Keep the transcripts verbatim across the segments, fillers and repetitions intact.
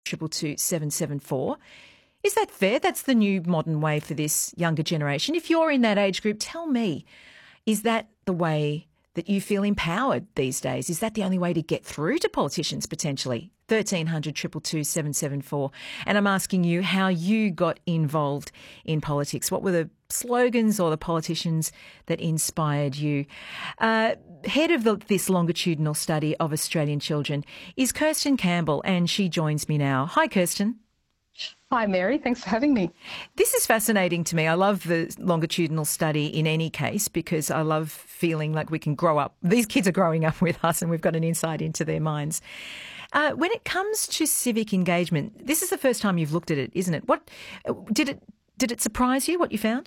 triple two seven seven four. Is that fair? That's the new modern way for this younger generation. If you're in that age group, tell me, is that the way that you feel empowered these days? Is that the only way to get through to politicians potentially? thirteen hundred two two two seven seven four. And I'm asking you how you got involved in politics. What were the slogans or the politicians that inspired you? Uh, head of the, this longitudinal study of Australian children is Kirsten Campbell, and she joins me now. Hi, Kirsten. Hi, Mary. Thanks for having me. This is fascinating to me. I love the longitudinal study in any case because I love feeling like we can grow up. These kids are growing up with us and we've got an insight into their minds. Uh, when it comes to civic engagement, this is the first time you've looked at it, isn't it? What did it did it surprise you, what you found?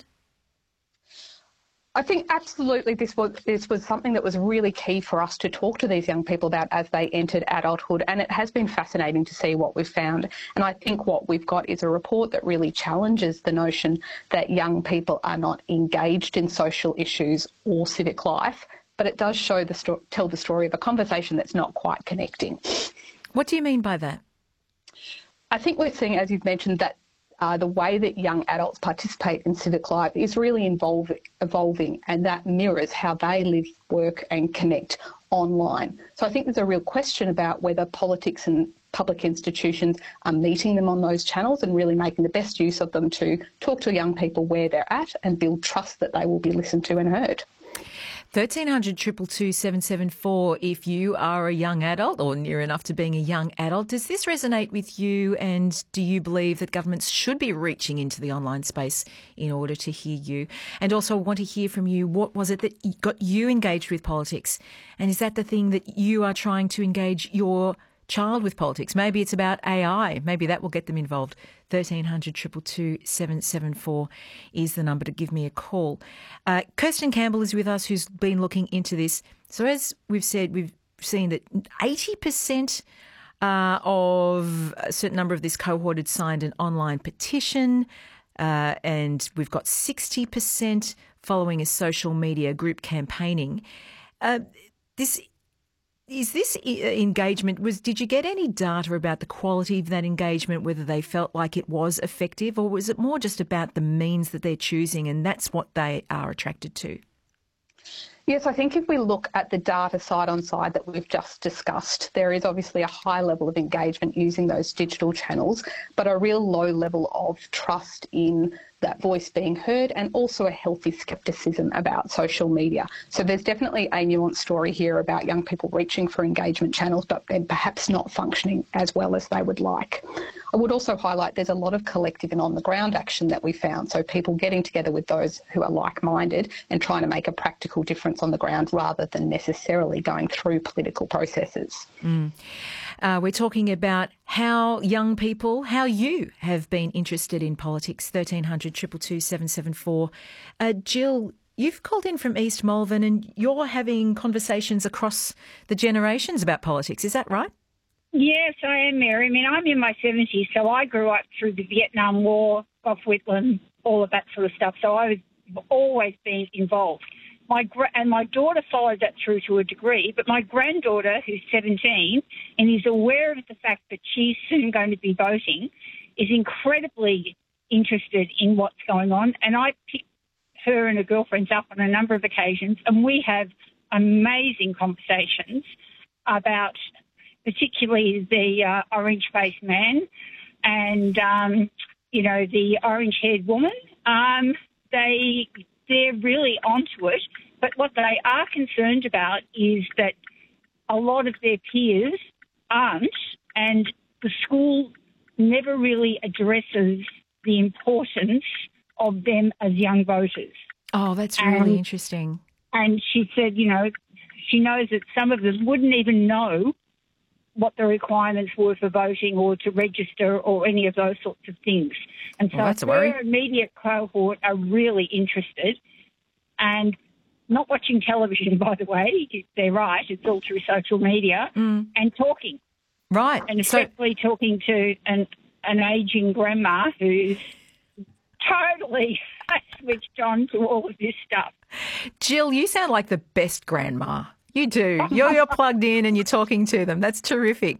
I think absolutely this was this was something that was really key for us to talk to these young people about as they entered adulthood, and it has been fascinating to see what we've found. And I think what we've got is a report that really challenges the notion that young people are not engaged in social issues or civic life, but it does show the sto- tell the story of a conversation that's not quite connecting. What do you mean by that? I think we're seeing, as you've mentioned, that Uh, the way that young adults participate in civic life is really involve, evolving, and that mirrors how they live, work and connect online. So I think there's a real question about whether politics and public institutions are meeting them on those channels and really making the best use of them to talk to young people where they're at and build trust that they will be listened to and heard. thirteen hundred two two two seven seven four if you are a young adult or near enough to being a young adult. Does this resonate with you, and do you believe that governments should be reaching into the online space in order to hear you? And also I want to hear from you, what was it that got you engaged with politics? And is that the thing that you are trying to engage your child with politics? Maybe it's about A I. Maybe that will get them involved. thirteen hundred two two two seven seven four is the number to give me a call. Uh, Kirsten Campbell is with us, who's been looking into this. So as we've said, we've seen that eighty percent uh, of a certain number of this cohort had signed an online petition, uh, and we've got sixty percent following a social media group campaigning. Uh, this Is this engagement, was did you get any data about the quality of that engagement, whether they felt like it was effective, or was it more just about the means that they're choosing and that's what they are attracted to? Yes, I think if we look at the data side on side that we've just discussed, there is obviously a high level of engagement using those digital channels, but a real low level of trust in that voice being heard, and also a healthy scepticism about social media. So there's definitely a nuanced story here about young people reaching for engagement channels, but then perhaps not functioning as well as they would like. I would also highlight there's a lot of collective and on-the-ground action that we found, so people getting together with those who are like-minded and trying to make a practical difference on the ground rather than necessarily going through political processes. Mm. Uh, we're talking about how young people, how you have been interested in politics. thirteen hundred two two two seven seven four. Uh, Jill, you've called in from East Malvern and you're having conversations across the generations about politics. Is that right? Yes, I am, Mary. I mean, I'm in my seventies, so I grew up through the Vietnam War, Gough Whitlam, all of that sort of stuff. So I've always been involved. My gra- and my daughter followed that through to a degree, but my granddaughter, who's seventeen and is aware of the fact that she's soon going to be voting, is incredibly interested in what's going on. And I pick her and her girlfriends up on a number of occasions, and we have amazing conversations about particularly the uh, orange-faced man and, um, you know, the orange-haired woman. Um, they... They're really onto it, but what they are concerned about is that a lot of their peers aren't, and the school never really addresses the importance of them as young voters. Oh, that's really and, interesting. And she said, you know, she knows that some of them wouldn't even know what the requirements were for voting or to register or any of those sorts of things. And so well, that's a worry. their immediate cohort are really interested and not watching television, by the way. They're right. It's all through social media mm. and talking. Right. And especially so, talking to an, an ageing grandma who's totally switched on to all of this stuff. Jill, you sound like the best grandma. You do. You're, you're plugged in and you're talking to them. That's terrific.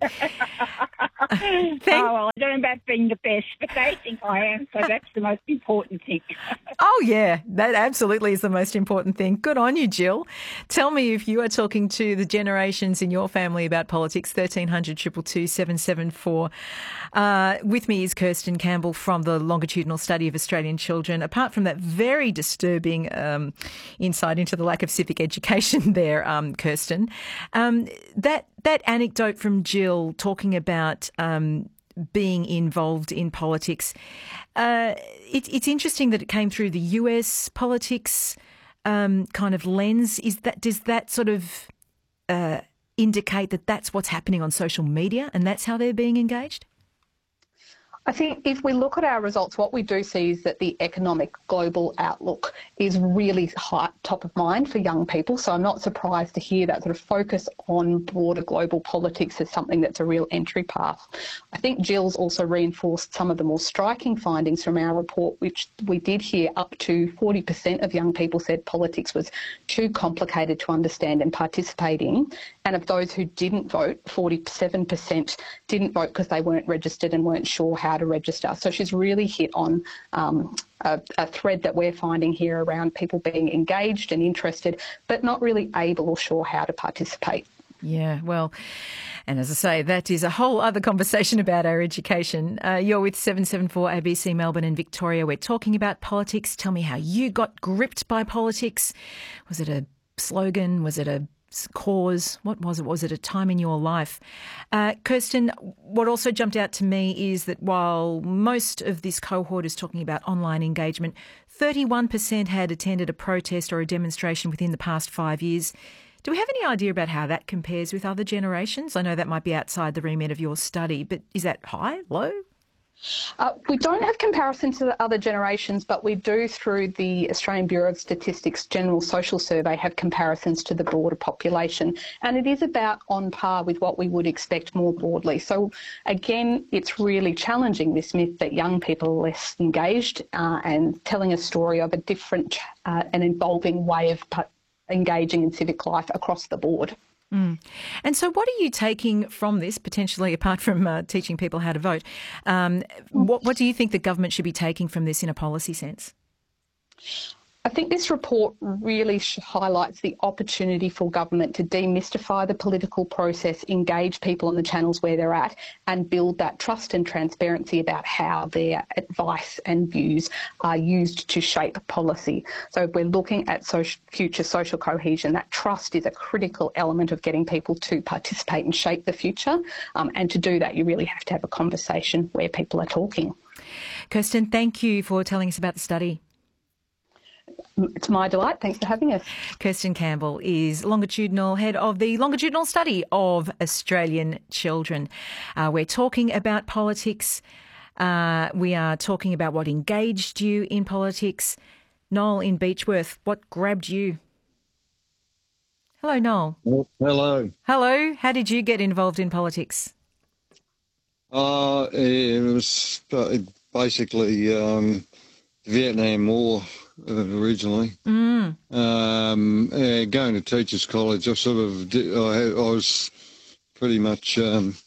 Oh, well, I don't know about being the best, but they think I am, so that's the most important thing. Oh, yeah, that absolutely is the most important thing. Good on you, Jill. Tell me if you are talking to the generations in your family about politics, thirteen hundred, two two two, seven seven four. Uh, with me is Kirsten Campbell from the Longitudinal Study of Australian Children. Apart from that very disturbing um, insight into the lack of civic education there, um, Kirsten, um, that, that anecdote from Jill talking about um, being involved in politics, uh, it, it's interesting that it came through the U S politics um, kind of lens. Is that does that sort of uh, indicate that that's what's happening on social media and that's how they're being engaged? I think if we look at our results, what we do see is that the economic global outlook is really high, top of mind for young people. So I'm not surprised to hear that sort of focus on broader global politics as something that's a real entry path. I think Jill's also reinforced some of the more striking findings from our report, which we did hear up to forty percent of young people said politics was too complicated to understand and participate in. And of those who didn't vote, forty-seven percent didn't vote because they weren't registered and weren't sure how to register. So she's really hit on um, a, a thread that we're finding here around people being engaged and interested, but not really able or sure how to participate. Yeah, well, and as I say, that is a whole other conversation about our education. Uh, you're with seven seven four A B C Melbourne and Victoria. We're talking about politics. Tell me how you got gripped by politics. Was it a slogan? Was it a cause? What was it? Was it a time in your life? Uh, Kirsten, what also jumped out to me is that while most of this cohort is talking about online engagement, thirty-one percent had attended a protest or a demonstration within the past five years. Do we have any idea about how that compares with other generations? I know that might be outside the remit of your study, but is that high, low? Uh, we don't have comparison to the other generations, but we do, through the Australian Bureau of Statistics General Social Survey, have comparisons to the broader population. And it is about on par with what we would expect more broadly. So, again, it's really challenging this myth that young people are less engaged uh, and telling a story of a different uh, and involving way of engaging in civic life across the board. Mm. And so what are you taking from this, potentially, apart from uh, teaching people how to vote? Um, what, what do you think the government should be taking from this in a policy sense? I think this report really highlights the opportunity for government to demystify the political process, engage people on the channels where they're at, and build that trust and transparency about how their advice and views are used to shape policy. So if we're looking at social, future social cohesion, that trust is a critical element of getting people to participate and shape the future. Um, and to do that, you really have to have a conversation where people are talking. Kirsten, thank you for telling us about the study. It's my delight. Thanks for having us. Kirsten Campbell is longitudinal head of the longitudinal study of Australian children. Uh, we're talking about politics. Uh, we are talking about what engaged you in politics. Noel in Beechworth, what grabbed you? Hello, Noel. Well, hello. Hello. How did you get involved in politics? Uh, it was basically um, the Vietnam War. Uh, originally, mm. um, uh, going to teachers' college, I sort of did, I, had, I was pretty much um,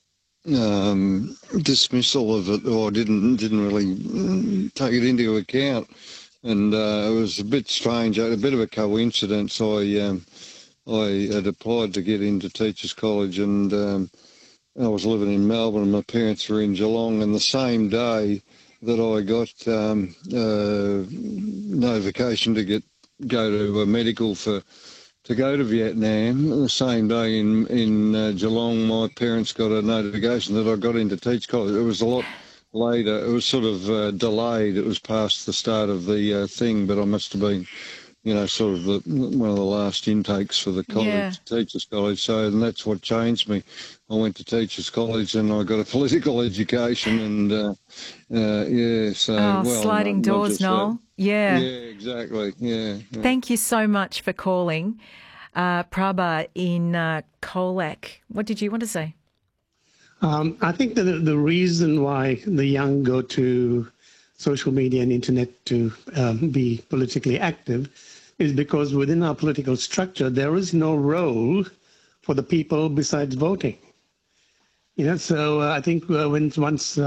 um, dismissal of it, or didn't didn't really take it into account, and uh, it was a bit strange, a bit of a coincidence. I um, I had applied to get into teachers' college, and um, I was living in Melbourne, and my parents were in Geelong, and the same day that I got um, uh, notification to get go to a medical for to go to Vietnam. The same day in in uh, Geelong, my parents got a notification that I got into teach college. It was a lot later. It was sort of uh, delayed. It was past the start of the uh, thing, but I must have been, you know, sort of the, one of the last intakes for the college, yeah. teachers' college. So, and that's what changed me. I went to teachers' college and I got a political education, and uh, uh, yeah, so oh, well, sliding not, doors, not Noel. Yeah, yeah, exactly. Yeah, yeah. Thank you so much for calling, uh, Prabha in uh, Colac. What did you want to say? Um, I think that the reason why the young go to social media and internet to um, be politically active is because within our political structure, there is no role for the people besides voting. You know, so uh, I think uh, when once